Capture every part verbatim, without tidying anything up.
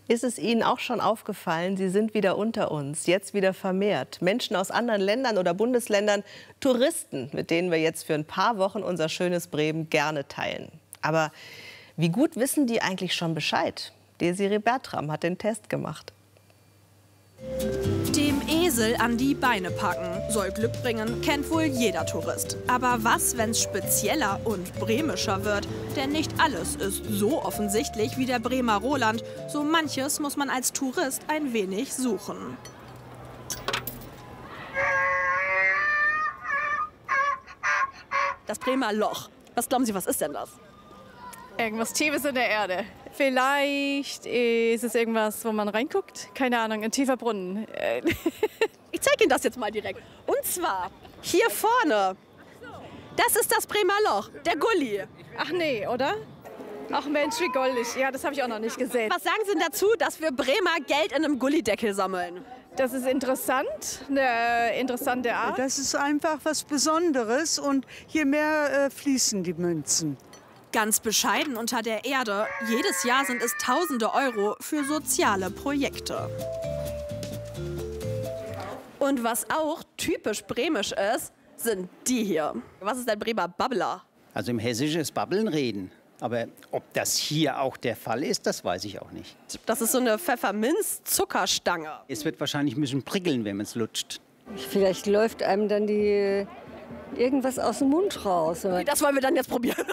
Ist es Ihnen auch schon aufgefallen, Sie sind wieder unter uns, jetzt wieder vermehrt. Menschen aus anderen Ländern oder Bundesländern, Touristen, mit denen wir jetzt für ein paar Wochen unser schönes Bremen gerne teilen. Aber wie gut wissen die eigentlich schon Bescheid? Desiree Bertram hat den Test gemacht. Dem Esel an die Beine packen soll Glück bringen, kennt wohl jeder Tourist. Aber was, wenn es spezieller und bremischer wird? Denn nicht alles ist so offensichtlich wie der Bremer Roland. So manches muss man als Tourist ein wenig suchen. Das Bremer Loch. Was glauben Sie, was ist denn das? Irgendwas Tiefes in der Erde. Vielleicht ist es irgendwas, wo man reinguckt. Keine Ahnung, ein tiefer Brunnen. Ich zeige Ihnen das jetzt mal direkt. Und zwar hier vorne. Das ist das Bremer Loch, der Gully. Ach nee, oder? Ach Mensch, wie goldig. Ja, das habe ich auch noch nicht gesehen. Was sagen Sie denn dazu, dass wir Bremer Geld in einem Gullydeckel sammeln? Das ist interessant, eine interessante Art. Das ist einfach was Besonderes und je mehr äh, fließen die Münzen. Ganz bescheiden unter der Erde. Jedes Jahr sind es tausende Euro für soziale Projekte. Und was auch typisch bremisch ist, sind die hier. Was ist ein Bremer Babbler? Also im Hessischen ist Babbeln reden. Aber ob das hier auch der Fall ist, das weiß ich auch nicht. Das ist so eine Pfefferminz-Zuckerstange. Es wird wahrscheinlich ein bisschen prickeln, wenn man es lutscht. Vielleicht läuft einem dann die irgendwas aus dem Mund raus. Okay, das wollen wir dann jetzt probieren.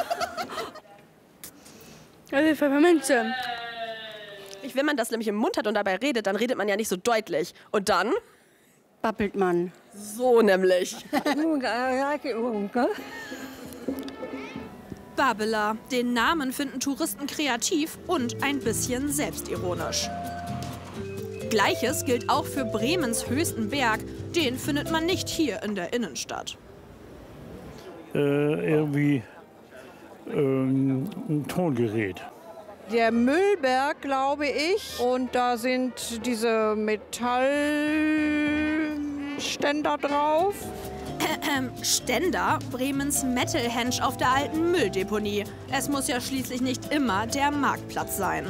Also Pfefferminze. Wenn man das nämlich im Mund hat und dabei redet, dann redet man ja nicht so deutlich. Und dann babbelt man. So nämlich. Babbler. Den Namen finden Touristen kreativ und ein bisschen selbstironisch. Gleiches gilt auch für Bremens höchsten Berg. Den findet man nicht hier in der Innenstadt. Äh, irgendwie ähm, ein Tongerät. Der Müllberg, glaube ich. Und da sind diese Metallständer drauf. Ähm, Ständer? Bremens Metal-Henge auf der alten Mülldeponie. Es muss ja schließlich nicht immer der Marktplatz sein.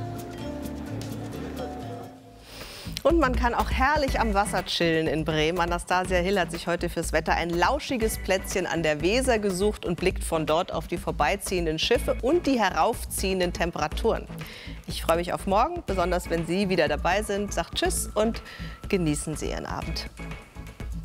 Und man kann auch herrlich am Wasser chillen in Bremen. Anastasia Hill hat sich heute fürs Wetter ein lauschiges Plätzchen an der Weser gesucht und blickt von dort auf die vorbeiziehenden Schiffe und die heraufziehenden Temperaturen. Ich freue mich auf morgen, besonders wenn Sie wieder dabei sind. Sagt Tschüss und genießen Sie Ihren Abend.